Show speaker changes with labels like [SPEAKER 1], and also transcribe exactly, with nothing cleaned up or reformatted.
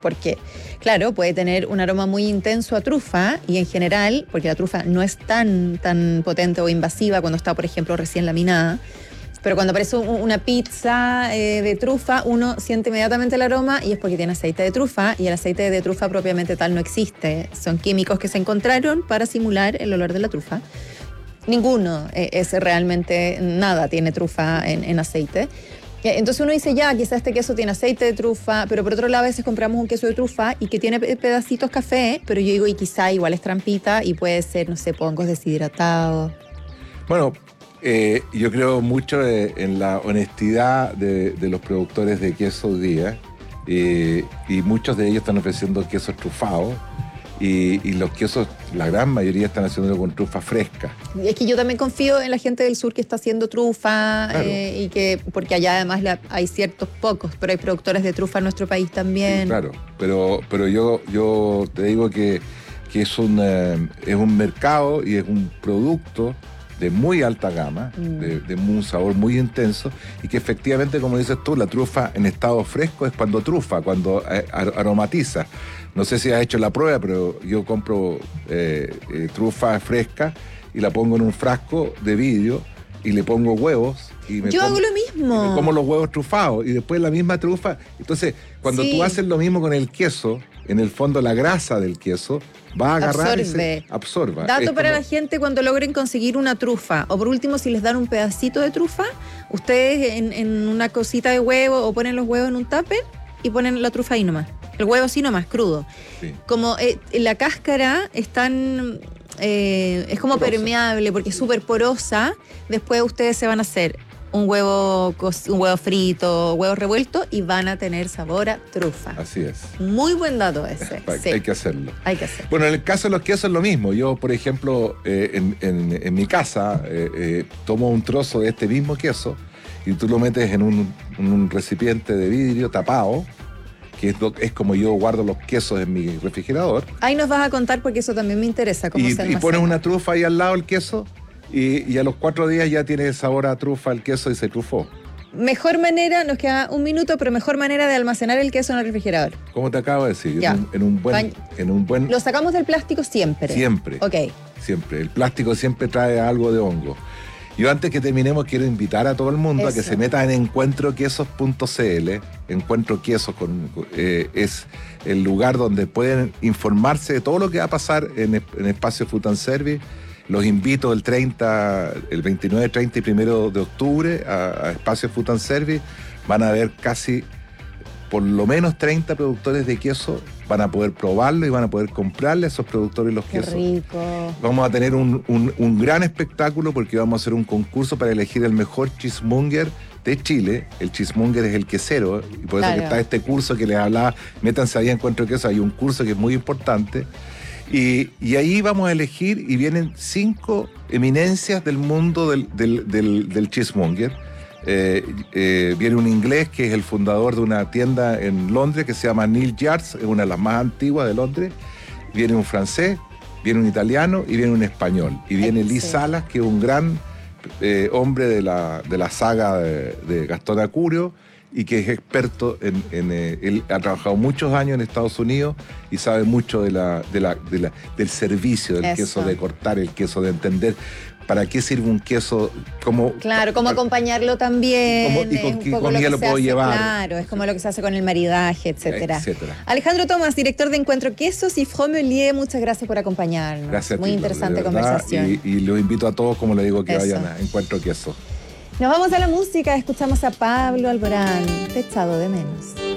[SPEAKER 1] Porque, claro, puede tener un aroma muy intenso a trufa y en general, porque la trufa no es tan, tan potente o invasiva cuando está, por ejemplo, recién laminada, pero cuando aparece una pizza eh, de trufa, uno siente inmediatamente el aroma y es porque tiene aceite de trufa, y el aceite de trufa propiamente tal no existe. Son químicos que se encontraron para simular el olor de la trufa. Ninguno eh, es realmente, nada tiene trufa en, en aceite. Entonces uno dice, ya, quizás este queso tiene aceite de trufa, pero por otro lado a veces compramos un queso de trufa y que tiene pedacitos café, pero yo digo, y quizá igual es trampita y puede ser, no sé, hongos deshidratados.
[SPEAKER 2] Bueno, Eh, yo creo mucho eh, en la honestidad de, de los productores de queso hoy día, eh, y muchos de ellos están ofreciendo quesos trufados y, y los quesos, la gran mayoría están haciéndolo con trufa fresca.
[SPEAKER 1] Es que yo también confío en la gente del sur que está haciendo trufa,
[SPEAKER 2] claro.
[SPEAKER 1] eh, y que porque allá además la, hay ciertos pocos, pero hay productores de trufa en nuestro país también.
[SPEAKER 2] Sí, claro, pero, pero yo, yo te digo que, que es, un, eh, es un mercado y es un producto de muy alta gama, mm. de, de un sabor muy intenso, y que efectivamente, como dices tú, la trufa en estado fresco es cuando trufa, cuando aromatiza. No sé si has hecho la prueba, pero yo compro eh, eh, trufa fresca y la pongo en un frasco de vidrio y le pongo huevos. Y me
[SPEAKER 1] yo
[SPEAKER 2] como,
[SPEAKER 1] hago lo mismo.
[SPEAKER 2] Y me como los huevos trufados y después la misma trufa. Entonces, cuando sí. tú haces lo mismo con el queso, en el fondo la grasa del queso va a agarrar
[SPEAKER 1] absorbe.
[SPEAKER 2] y se absorba.
[SPEAKER 1] Dato
[SPEAKER 2] es
[SPEAKER 1] para
[SPEAKER 2] como...
[SPEAKER 1] la gente cuando logren conseguir una trufa, o por último si les dan un pedacito de trufa, ustedes en, en una cosita de huevo o ponen los huevos en un tupper y ponen la trufa ahí nomás. El huevo así nomás, crudo. Sí. Como eh, la cáscara es tan... Eh, es como porosa. Permeable porque es súper porosa. Después ustedes se van a hacer un huevo, un huevo frito, huevos revueltos y van a tener sabor a trufa.
[SPEAKER 2] Así es.
[SPEAKER 1] Muy buen dato ese. Sí.
[SPEAKER 2] Hay que hacerlo.
[SPEAKER 1] Hay que hacerlo.
[SPEAKER 2] Bueno, en el caso de los quesos es lo mismo. Yo, por ejemplo, eh, en, en, en mi casa eh, eh, tomo un trozo de este mismo queso y tú lo metes en un, en un recipiente de vidrio tapado, que es, lo, es como yo guardo los quesos en mi refrigerador.
[SPEAKER 1] Ahí nos vas a contar porque eso también me interesa. Cómo
[SPEAKER 2] y,
[SPEAKER 1] se almacena.
[SPEAKER 2] Y pones una trufa ahí al lado del queso y, y a los cuatro días ya tiene sabor a trufa el queso y se trufó.
[SPEAKER 1] Mejor manera, nos queda un minuto, pero mejor manera de almacenar el queso en el refrigerador.
[SPEAKER 2] Como te acabo de decir,
[SPEAKER 1] ya.
[SPEAKER 2] En, un, en, un buen, en un buen...
[SPEAKER 1] Lo sacamos del plástico siempre.
[SPEAKER 2] Siempre.
[SPEAKER 1] Ok.
[SPEAKER 2] Siempre. El plástico siempre trae algo de hongo. Yo antes que terminemos quiero invitar a todo el mundo Eso. a que se meta en encuentro quesos punto c l. Encuentro Quesos con, eh, es el lugar donde pueden informarse de todo lo que va a pasar en, en Espacio Food and Service. Los invito el treinta, el veintinueve, treinta y primero de octubre a, a Espacio Food and Service. Van a ver casi por lo menos treinta productores de queso. Van a poder probarlo y van a poder comprarle a esos productores los
[SPEAKER 1] Qué
[SPEAKER 2] quesos.
[SPEAKER 1] Rico.
[SPEAKER 2] Vamos a tener un, un, un gran espectáculo porque vamos a hacer un concurso para elegir el mejor cheesemonger de Chile. El cheesemonger es el quesero, y por eso claro. que está este curso que les hablaba. Métanse ahí a Encuentro Queso, hay un curso que es muy importante. Y, y ahí vamos a elegir y vienen cinco eminencias del mundo del, del, del, del cheesemonger. Eh, eh, viene un inglés que es el fundador de una tienda en Londres que se llama Neil Yards, es una de las más antiguas de Londres. Viene un francés, viene un italiano y viene un español. Y viene Lee Salas, que es un gran eh, hombre de la, de la saga de, de Gastón Acurio y que es experto en... en eh, él ha trabajado muchos años en Estados Unidos y sabe mucho de la, de la, de la, del servicio del Eso. queso, de cortar el queso, de entender para qué sirve un queso, cómo...
[SPEAKER 1] Claro, cómo acompañarlo también.
[SPEAKER 2] Cómo, y con qué comida lo puedo
[SPEAKER 1] hace,
[SPEAKER 2] llevar.
[SPEAKER 1] Claro, es como lo que se hace con el maridaje, etcétera.
[SPEAKER 2] etcétera.
[SPEAKER 1] Alejandro Tomás, director de Encuentro Quesos y Fromelier, muchas gracias por acompañarnos.
[SPEAKER 2] Gracias a
[SPEAKER 1] Muy
[SPEAKER 2] ti,
[SPEAKER 1] interesante
[SPEAKER 2] verdad,
[SPEAKER 1] conversación.
[SPEAKER 2] Y, y los invito a todos, como le digo, que
[SPEAKER 1] Eso.
[SPEAKER 2] vayan a Encuentro Quesos.
[SPEAKER 1] Nos vamos a la música, escuchamos a Pablo Alborán, Te he echado de menos.